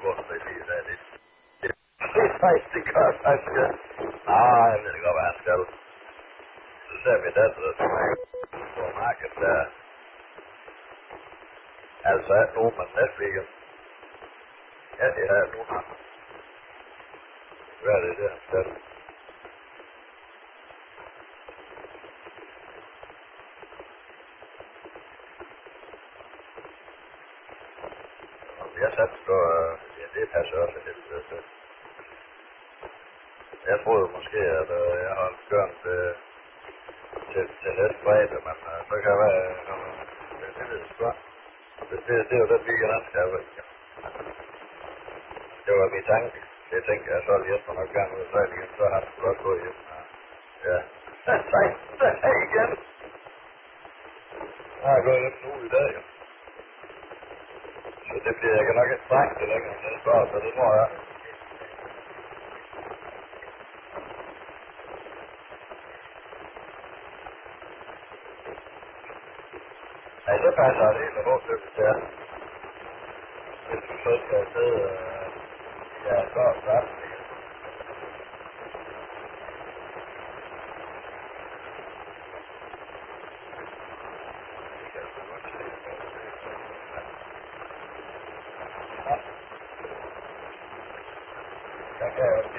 spurgt mig lige der lidt. Det er faktisk det godt, han skal. Nej, jeg ved godt, hvad han skal. Så ser vi datter, der på markedet der. Altså, nogen man Netflix. Ja, det er nogen han. Hvad er det der, han skal? Jeg satte på, ja, det passer også lidt til. Jeg troede måske, at jeg holdt skøren til næste fredag, men så kan jeg være, det ved jeg sgu godt. Det er jo den weekend, han skal have. Det var min tanke. Jeg tænkte, jeg så Jesper nok gerne ud af sejl igen, så har han sgu godt gået hjem. Ja. Sejl igen. Jeg har gået hjem nu i dag, jo. Så det bliver jeg nok ikke strengt til længere, så det spørger, så det må jeg. Nej, så passer det helt hårdt stykke til jer. Hvis du så skal sidde, ja, så er det aften igen. Det kan jeg sgu godt se. Ja, det kan jeg også.